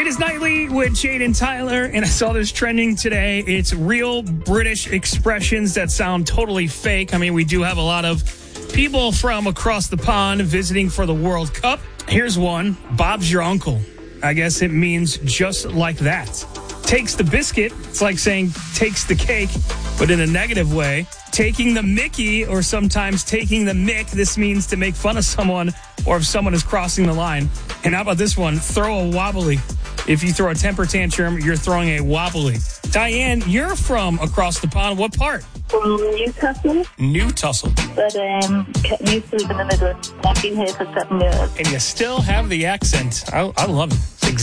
It is Nightly with Jade and Tyler, and I saw this trending today. It's real British expressions that sound totally fake. I mean, we do have a lot of people from across the pond visiting for the World Cup. Here's one. Bob's your uncle. I guess it means just like that. Takes the biscuit. It's like saying takes the cake, but in a negative way. Taking the mickey, or sometimes taking the mick. This means to make fun of someone or if someone is crossing the line. And how about this one? Throw a wobbly. If you throw a temper tantrum, you're throwing a wobbly. Diane, you're from across the pond. What part? From Newcastle. Newcastle. But used to live in the Midlands. I've been here for 7 years. And you still have the accent. I love it.